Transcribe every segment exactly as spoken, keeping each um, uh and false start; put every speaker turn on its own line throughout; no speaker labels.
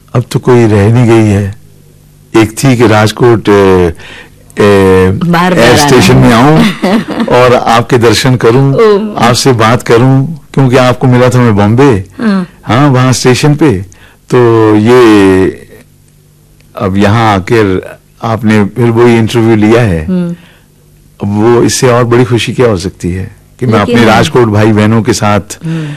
अब तो कोई रह नहीं गई है। एक थी कि राजकोट एयर स्टेशन में आऊं और आपके दर्शन करूं, आपसे बात करूं, क्योंकि आपको मिला था मैं बॉम्बे, हाँ वहां स्टेशन पे। तो ये अब यहाँ आकर आपने फिर वही इंटरव्यू लिया है, अब वो इससे और बड़ी खुशी क्या हो सकती है कि मैं अपने राजकोट भाई बहनों के साथ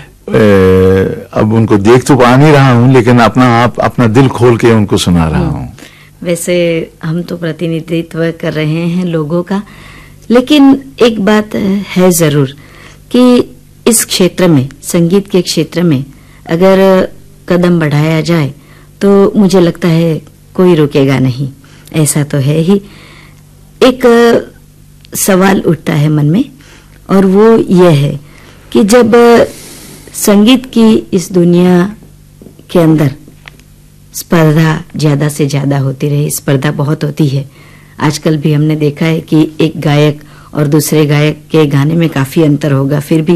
ए, अब उनको देख तो पा नहीं रहा हूँ, लेकिन अपना आप अपना दिल खोल के उनको सुना रहा हूँ।
वैसे हम तो प्रतिनिधित्व कर रहे हैं लोगों का, लेकिन एक बात है जरूर कि इस क्षेत्र में, संगीत के क्षेत्र में अगर कदम बढ़ाया जाए तो मुझे लगता है कोई रोकेगा नहीं। ऐसा तो है ही। एक सवाल उठता है मन में और वो ये है कि जब संगीत की इस दुनिया के अंदर स्पर्धा ज्यादा से ज्यादा होती रही, स्पर्धा बहुत होती है। आजकल भी हमने देखा है कि एक गायक और दूसरे गायक के गाने में काफी अंतर होगा, फिर भी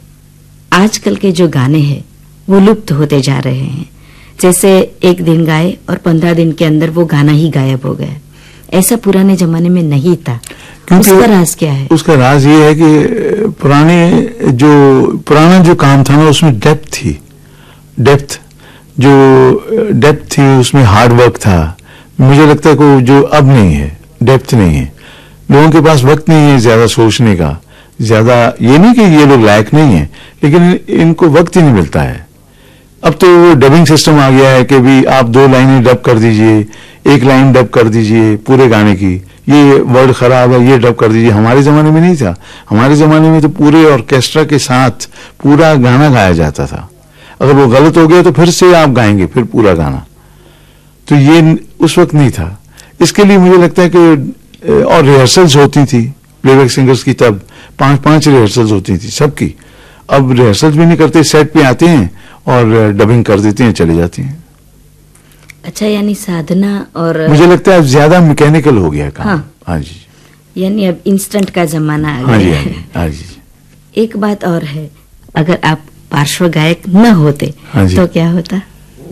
आजकल के जो गाने हैं वो लुप्त होते जा रहे हैं। जैसे एक दिन गाए और पंद्रह दिन के अंदर वो गाना ही गायब हो गया। ऐसा पुराने जमाने में नहीं था। उसका राज क्या है? उसका राज ये है कि पुराने जो पुराना जो काम था ना, उसमें डेप्थ थी, डेप्थ जो डेप्थ थी उसमें हार्ड वर्क था। मुझे लगता है कि जो अब नहीं है, डेप्थ नहीं है। लोगों के पास वक्त नहीं है ज्यादा सोचने का, ज्यादा ये नहीं कि ये लोग लायक नहीं है, लेकिन इनको वक्त ही नहीं मिलता है। अब तो वो डबिंग सिस्टम आ गया है कि भी आप दो लाइनें डब कर दीजिए, एक लाइन डब कर दीजिए पूरे गाने की, ये वर्ड खराब है ये डब कर दीजिए। हमारे जमाने में नहीं था। हमारे जमाने में तो पूरे ऑर्केस्ट्रा के साथ पूरा गाना गाया जाता था। अगर वो गलत हो गया तो फिर से आप गाएंगे फिर पूरा गाना। तो ये उस वक्त नहीं था। इसके लिए मुझे लगता है कि और रिहर्सल्स होती थी प्लेबैक सिंगर्स की, तब पांच पांच रिहर्सल्स होती थी सबकी। अब रिहर्सल्स भी नहीं करते, सेट पे आते हैं और डबिंग कर देते हैं, चले जाते हैं। अच्छा, यानी साधना और
मुझे लगता है अब ज्यादा मैकेनिकल हो गया काम। हाँ, हाँ जी,
यानी अब इंस्टेंट का जमाना आ गया है। हाँ जी। एक बात और है, अगर आप पार्श्व गायक न होते तो क्या होता?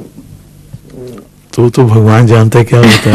तो तो भगवान जानता है क्या होता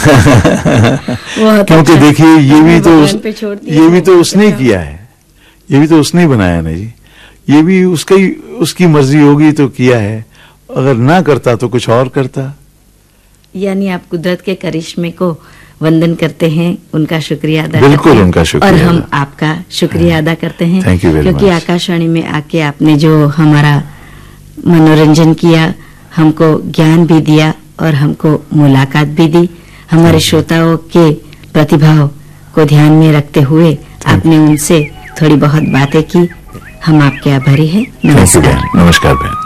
है। क्योंकि देखिए ये भी तो उस, ये भी तो उसने किया है, ये भी तो उसने ही बनाया ना जी। ये भी उसका ही उसकी मर्जी होगी तो किया है, अगर ना करता तो कुछ और करता।
यानी आप कुदरत के करिश्मे को वंदन करते हैं, उनका शुक्रिया अदा
बिल्कुल
करते हैं,
उनका शुक्रिया
और हम आपका शुक्रिया अदा करते हैं।
Thank you very much.
क्योंकि आकाशवाणी में आके आपने जो हमारा मनोरंजन किया, हमको ज्ञान भी दिया और हमको मुलाकात भी दी। हमारे श्रोताओं के प्रतिभाव को ध्यान में रखते हुए आपने उनसे थोड़ी बहुत बातें की। हम आपके आभारी हैं। नमस्कार।
नमस्कार बहन।